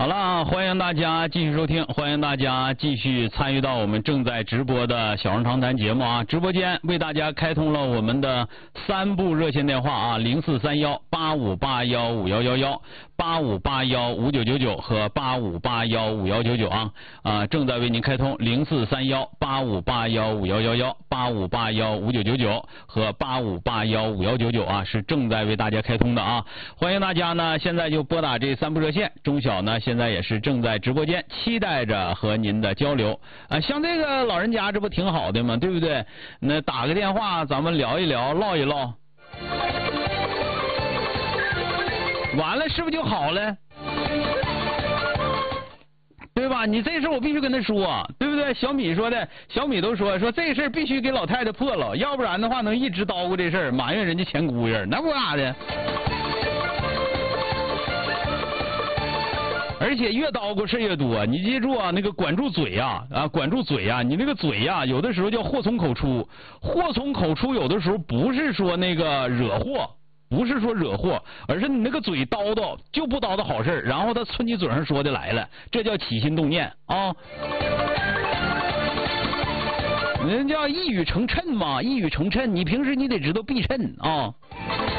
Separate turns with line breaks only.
好了，欢迎大家继续收听，欢迎大家继续参与到我们正在直播的小人长谈节目啊！直播间为大家开通了我们的3部热线电话啊，043185815111、85815999和85815199正在为您开通043185815111、85815999和85815199是正在为大家开通的啊！欢迎大家呢，现在就拨打这3部热线，中小呢现在也是正在直播间，期待着和您的交流像这个老人家这不挺好的吗？对不对？那打个电话咱们聊一聊，唠一唠，完了是不是就好了？对吧？你这事我必须跟他说，对不对？小米说的，小米都说这事必须给老太太破了，要不然的话能一直叨咕这事儿，埋怨人家前姑爷，那不咋的。而且越叨咕事越多，你记住啊，那个管住嘴呀，管住嘴呀，你那个嘴呀，有的时候叫祸从口出，祸从口出有的时候不是说那个惹祸，不是说惹祸，而是你那个嘴叨叨就不叨叨好事，然后他从你嘴上说的来了，这叫起心动念啊。人叫一语成谶嘛，一语成谶，你平时你得知道避谶啊。